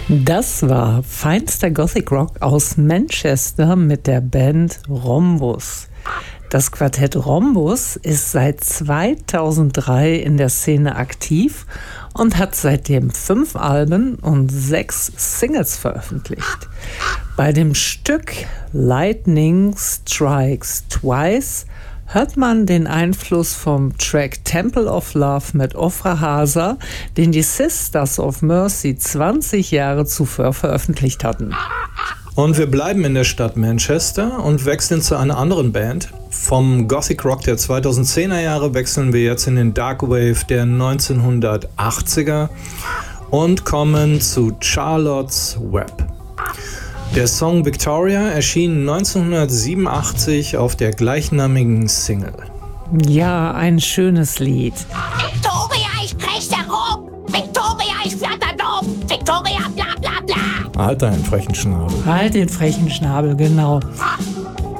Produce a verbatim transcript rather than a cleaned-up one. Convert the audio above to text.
Das war feinster Gothic Rock aus Manchester mit der Band Rhombus. Das Quartett Rhombus ist seit zweitausenddrei in der Szene aktiv und hat seitdem fünf Alben und sechs Singles veröffentlicht. Bei dem Stück Lightning Strikes Twice hört man den Einfluss vom Track Temple of Love mit Ofra Hasa, den die Sisters of Mercy zwanzig Jahre zuvor veröffentlicht hatten. Und wir bleiben in der Stadt Manchester und wechseln zu einer anderen Band. Vom Gothic Rock der zweitausendzehner Jahre wechseln wir jetzt in den Dark Wave der neunzehnhundertachtziger und kommen zu Charlotte's Web. Der Song Victoria erschien neunzehnhundertsiebenundachtzig auf der gleichnamigen Single. Ja, ein schönes Lied. Victoria, ich spreche herum! Victoria, ich flatter dumm! Victoria, bla bla bla! Halt deinen frechen Schnabel. Halt den frechen Schnabel, genau.